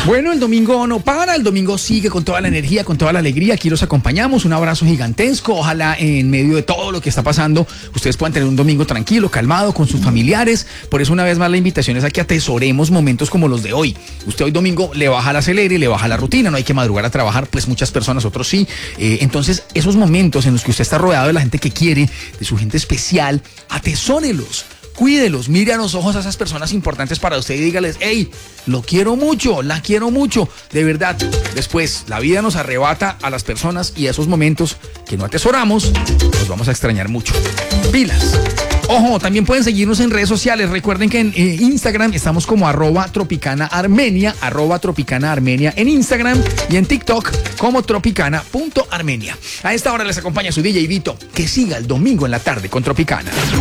Bueno, el domingo no para, el domingo sigue con toda la energía, con toda la alegría. Aquí los acompañamos, un abrazo gigantesco. Ojalá en medio de todo lo que está pasando, ustedes puedan tener un domingo tranquilo, calmado, con sus familiares. Por eso una vez más la invitación es a que atesoremos momentos como los de hoy. Usted hoy domingo le baja el acelere, le baja la rutina, no hay que madrugar a trabajar, pues muchas personas, otros sí. Entonces, esos momentos en los que usted está rodeado de la gente que quiere, de su gente especial, atesórelos. Cuídelos, mire a los ojos a esas personas importantes para usted y dígales, hey, lo quiero mucho, la quiero mucho, de verdad. Después, la vida nos arrebata a las personas y a esos momentos que no atesoramos, los vamos a extrañar mucho. Pilas. Ojo, también pueden seguirnos en redes sociales. Recuerden que en Instagram estamos como @tropicanaarmenia, @tropicanaarmenia en Instagram y en TikTok como tropicana.armenia. A esta hora les acompaña su DJ Vito. Que siga el domingo en la tarde con Tropicana.